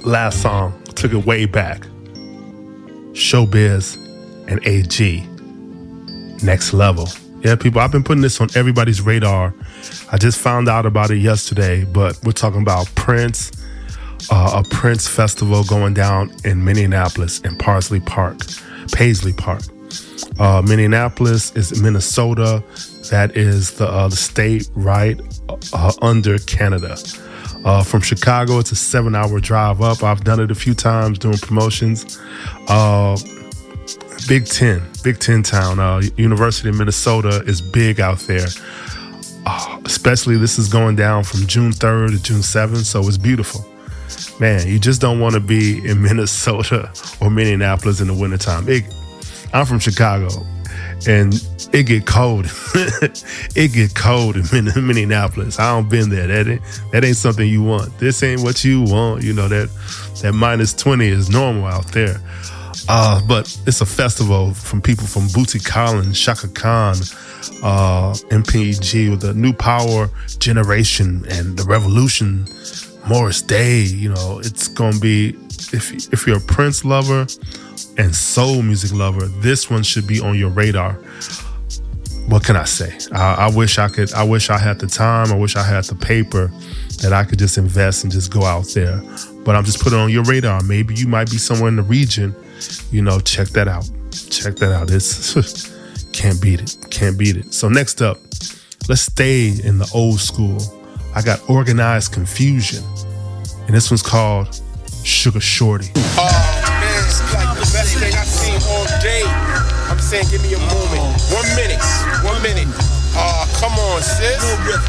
last song took it way back. Showbiz and AG. Next Level. Yeah, people, I've been putting this on everybody's radar. I just found out about it yesterday, but we're talking about Prince, a Prince festival going down in Minneapolis in Paisley Park. Minneapolis is Minnesota. That is the state right under Canada. From Chicago, it's a 7-hour drive up. I've done it a few times doing promotions. Big Ten town. University of Minnesota is big out there. Especially this is going down from June 3rd to June 7th, so it's beautiful. Man, you just don't want to be in Minnesota or Minneapolis in the wintertime. I'm from Chicago, and it get cold. It get cold in Minneapolis. I don't been there. That ain't something you want. This ain't what you want. You know, that minus 20 is normal out there. But it's a festival from people from Bootsy Collins, Shaka Khan, MPG with the New Power Generation and the Revolution, Morris Day. You know, it's gonna be, if you're a Prince lover and soul music lover, this one should be on your radar. What can I say? I wish I had the time. I wish I had the paper that I could just invest and just go out there. But I'm just putting it on your radar. Maybe you might be somewhere in the region. You know, check that out. It's can't beat it. So next up, let's stay in the old school. I got Organized Confusion, and this one's called Sugar Shorty. Oh man, it's like the best thing I've seen all day. I'm saying, give me a moment. 1 minute. Come on, sis.